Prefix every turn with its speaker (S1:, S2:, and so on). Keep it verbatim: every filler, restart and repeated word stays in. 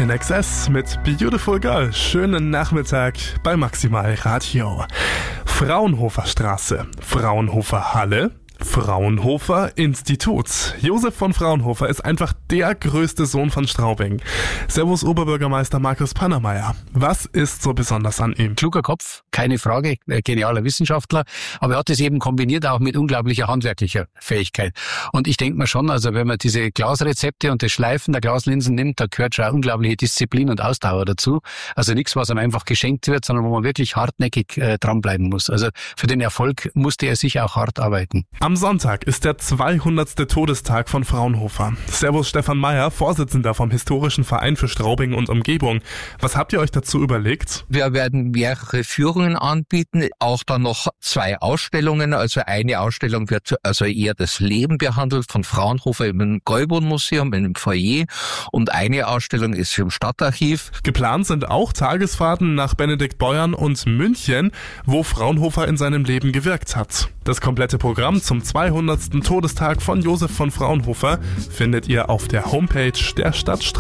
S1: In Excess mit Beautiful Girl. Schönen Nachmittag bei Maximal Radio. Fraunhofer Straße, Fraunhofer Halle, Fraunhofer Institut. Josef von Fraunhofer ist einfach der größte Sohn von Straubing. Servus Oberbürgermeister Markus Pannermeier. Was ist so besonders an ihm?
S2: Kluger Kopf, keine Frage, genialer Wissenschaftler, aber er hat es eben kombiniert auch mit unglaublicher handwerklicher Fähigkeit. Und ich denke mir schon, also wenn man diese Glasrezepte und das Schleifen der Glaslinsen nimmt, da gehört schon unglaubliche Disziplin und Ausdauer dazu. Also nichts, was einem einfach geschenkt wird, sondern wo man wirklich hartnäckig äh, dranbleiben muss. Also für den Erfolg musste er sich auch hart arbeiten.
S1: Am Sonntag ist der zweihundertste Todestag von Fraunhofer. Servus Stefan Meyer, Vorsitzender vom Historischen Verein für Straubing und Umgebung. Was habt ihr euch dazu überlegt?
S3: Wir werden mehrere Führungen anbieten, auch dann noch zwei Ausstellungen. Also eine Ausstellung wird also eher das Leben behandelt von Fraunhofer im Golbon-Museum, im Foyer. Und eine Ausstellung ist im Stadtarchiv.
S1: Geplant sind auch Tagesfahrten nach Benediktbeuern und München, wo Fraunhofer in seinem Leben gewirkt hat. Das komplette Programm zum zweihundertsten Todestag von Josef von Fraunhofer findet ihr auf der Homepage der Stadt Straubing.